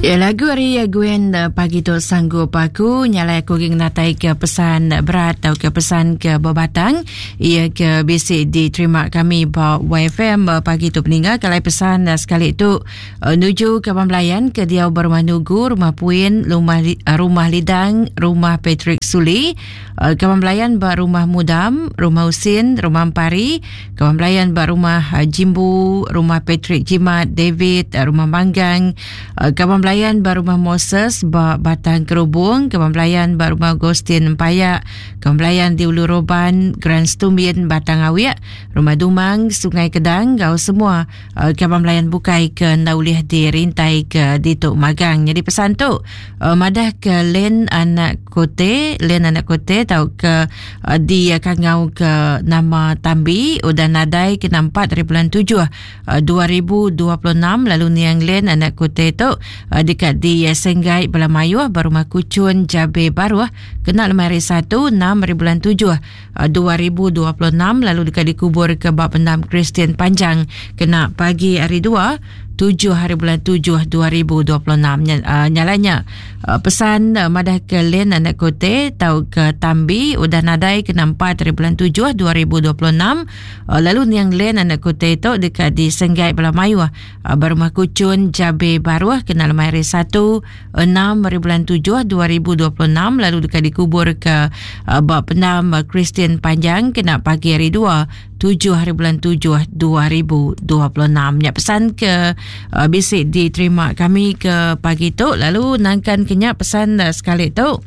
Ya, lagu hari Gwen pagi tu sanggup aku nyalai aku ging natai ke pesan berat atau ke pesan ke berbatang. Ia ke basic diterima kami bawa YFM pagi tu peninggal kalau pesan sekali tu nuju ke pembelayan ke dia berumah Nugu, rumah Puin, rumah Lidang, rumah Patrick Suli, ke pembelayan rumah Mudam, rumah Husin, rumah Ampari, ke pembelayan rumah Jimbu, rumah Patrick Jimat, David, rumah Manggang, ke pembelayan rumah Moses Batang Kerubung, Kepembelayan rumah Agustin Payak, Kepembelayan di Ulu Roban, Grand Stumbin Batang Awiak, Rumah Dumang Sungai Kedang, gau semua Kepembelayan bukai ke Naulih di Rintai ke Dituk Magang. Jadi pesan tu madah ke Len Anak Kote tau ke di Kangau ke nama Tambi udah nadai ke 4.7 2026. Lalu ni yang Len Anak Kote tu dekat di Senggai Belamayu Barumah Kucun Jabe Baru kena lemari 1 6.7 2026. Lalu dekat dikubur ke Bab Pendam Kristian Panjang kena pagi hari 2 7/7 2026. Nyalanya pesan madah ke Len Anak Kote tau ke Tambi udah nadai ke 4.7 2026. Lalu yang Len Anak Kote tu dekat di Senggai Belamayu Barumah Kucun Jabe Baru kena lemari 1 6.7 2026. Lalu dekat dikubur ke Bab Pendam Kristian Panjang kena pagi hari 2 7/7 2026. Ya, pesan ke basic diterima kami ke pagi tu. Lalu nangkan kenyak pesan sekali tu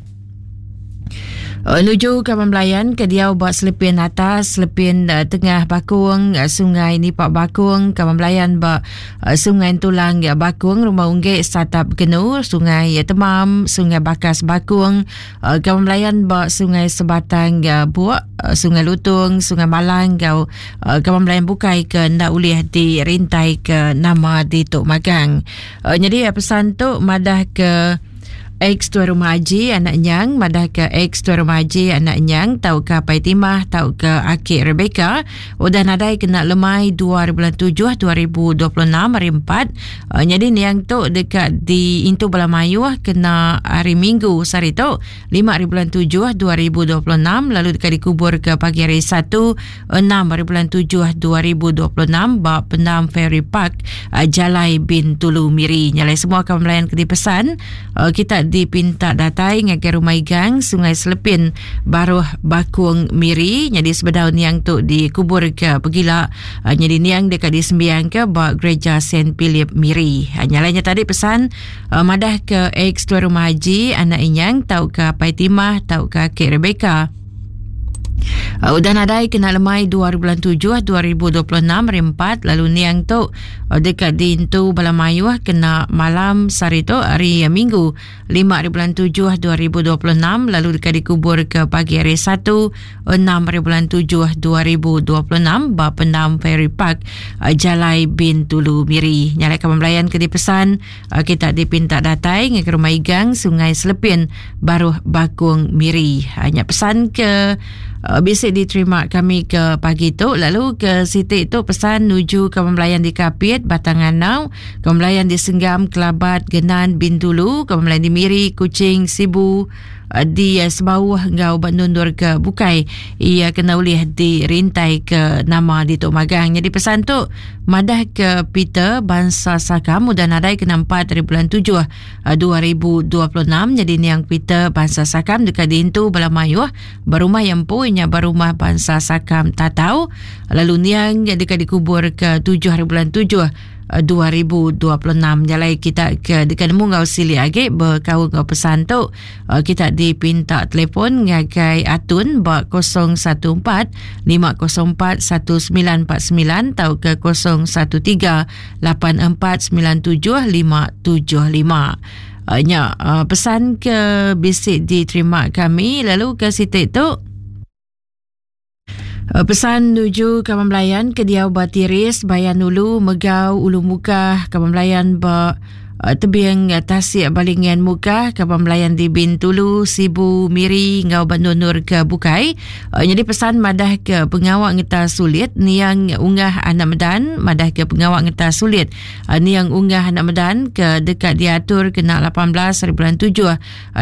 nuju ke pembelayan ke dia buat selepin atas, selepin tengah Bakung, sungai Nipak Bakung, ke pembelayan sungai Tulang Bakung, Rumah Unggik Satap Genu, sungai Temam, sungai Bakas Bakung, ke pembelayan sungai Sebatang Buak, sungai Lutung, sungai Malang, ke pembelayan bukai ke ndak ulih di Rintai ke nama di Tok Magang. Jadi pesan tu madah ke Ex Tuan Rumah Haji Anak Nyang, madah ke Ex Tuan Rumah Haji Anak Nyang, tau ke Pai Timah, tau ke Akik Rebecca, udah nadai kena lemai 2.7 2026 hari 4. Jadi yang tu dekat di Intu Belamayu kena hari Minggu sehari tu 5.7 2026. Lalu dekat dikubur ke pagi hari 1 6.7 2026 Bab Pendam Ferry Park Jalai bin Tulu Miri. Nyalai semua akan melayan ke pesan kita dipinta datai ngagai Rumah Igang Sungai Selepin Baruh Bakung Miri. Jadi sebedaun yang tu dikubur ke Pegila, jadi niang dekat di sembiang ke Gereja Saint Philip Miri. Nyalanya tadi pesan madah ke Ex Tuan Rumah Haji Anak Inyang, tau ke Pai Timah, tau ke Kek Rebecca, udah nadai kena lemai 2.7 2026 hari 4. Lalu niang tu dekat di Intu Belamayu kena malam sehari tu hari Minggu 5.7 2026. Lalu dekat dikubur ke pagi hari 1 6.7 2026 Bab Pendam Ferry Park Jalai bin Tulu Miri. Nyalai pembelayan ke di pesan kita dipinta datai ke Rumah Igang Sungai Selepin Baruh Bakung Miri. Hanya pesan ke basic diterima kami ke pagi tu. Lalu ke Siti tu pesan nuju ke pembelayan di Kapit Batangan Nau, ke pembelayan di Senggam Kelabat Genan Bintulu, ke pembelayan di Miri Kuching Sibu, di Sebauh Ngau Bandundur ke Bukai. Ia kena ulih di Rintai ke nama di Tok Magang. Jadi pesan tu madah ke Peter Bangsa Sakam udah nadai ke 4.7 2026. Jadi ni yang Peter Bangsa Sakam dekat di Intu Belamayu Barumah yang punya Barumah Bangsa Sakam Tatau. Lalu ni yang dekat dikubur ke 7/7 2026. Jalai kita ke dekat Mungau Sili Agik berkau ngau pesan tu kita dipinta telefon ngagai Atun 014 504 1949 tau ke 013 84 97 575. Pesan ke bisik diterima kami. Lalu ke Siti tu pesan nuju ke pembelayan ke Diau Batiris, Bayan Ulu, Megau, Ulu Muka, ke pembelayan tebing Tasik Balingan Muka ke pembelayan di Bintulu, Sibu, Miri, Ngau Bandar Nur ke Bukai. Jadi pesan madah ke pengawak ngeta sulit ni yang unggah anak medan, madah ke pengawak ngeta sulit ni yang unggah anak medan ke dekat diatur kena 18/7/2026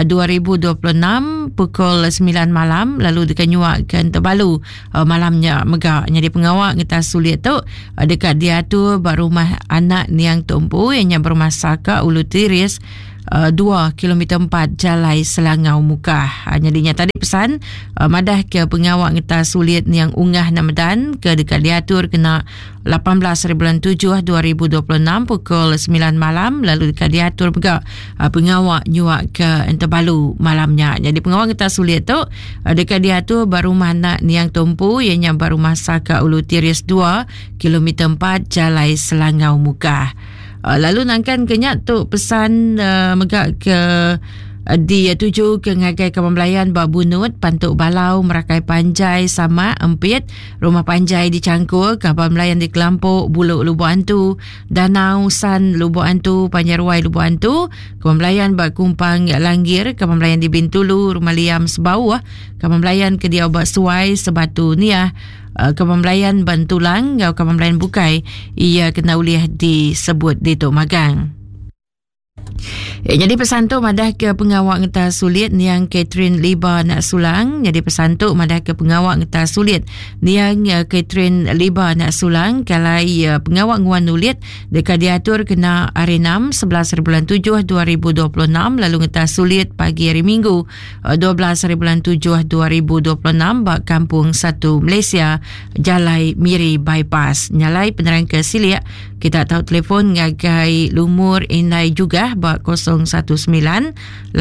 pukul 9 malam lalu dekat nyuak ke Tebalu malamnya megak. Jadi pengawak ngeta sulit tu dekat diatur rumah anak ni yang tumpu yang bermasak Ulu Tiris 2 km 4 Jalai Selangau Muka. Jadinya tadi pesan madah ke pengawak ngeta sulit yang unggah Namadan ke dekat diatur kena 18/7/2026 pukul 9 malam lalu dekat diatur juga pengawak nyuak ke Tebalu malamnya. Jadi pengawak ngeta sulit tu dekat diatur rumah anak ni yang tumpu yang berumah saka Ulu Tiris 2 km 4 Jalai Selangau Muka. Lalu nangkan kenyak tu pesan megak ke di tuju ke ngagai Kapambelayan Babunut, Pantuk Balau, Merakai Panjai, Sama, Empit, Rumah Panjai di Cangkul, Kapambelayan di Kelampuk, Buluk Lubuk Antu, Danau San Lubuk Antu, Panjarwai Lubuk Antu, Kapambelayan Kumpang Langgir, Kapambelayan di Bintulu, Rumah Liam Sebau, Kapambelayan ke Diau Suai, Sebatu Niah, Kapambelayan Bantulang, Kapambelayan Bukai, ia kena uliah disebut di Tok Magang. Jadi pesan tu madah ke pengawak ngeta sulit ni yang Catherine Liba nak sulang. Jadi pesan tu madah ke pengawak ngeta sulit ni yang Catherine Liba nak sulang. Kalau pengawak nguan nulit dekat diatur kena hari 6 11/7/2026 lalu ngeta sulit pagi hari Minggu 12/7/2026 bak Kampung 1 Malaysia Jalai Miri Bypass. Nyalai penerang ke Siliak kita tahu telefon ngagai Lumur Indai juga bak 019-860-1351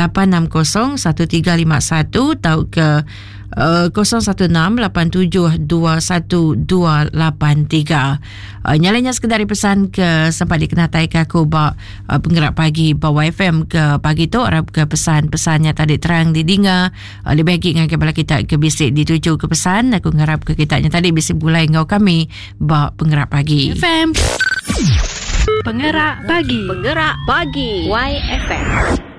tahu ke 0168721283. Nyalanya sekedar pesan ke sempat dikenatai ke aku bak penggerak pagi bawa FM ke pagi tu harap ke pesan-pesannya tadi terang didengar lebih baik dengan kepala kita ke bisik dituju ke pesan aku ngarap ke kitanya tadi bisik gulai ngau kami bak penggerak pagi FM Penggerak pagi. Penggerak pagi YFM.